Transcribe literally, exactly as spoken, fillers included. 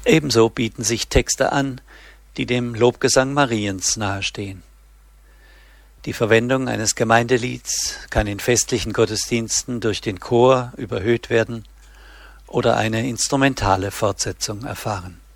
Ebenso bieten sich Texte an, die dem Lobgesang Mariens nahestehen. Die Verwendung eines Gemeindelieds kann in festlichen Gottesdiensten durch den Chor überhöht werden oder eine instrumentale Fortsetzung erfahren.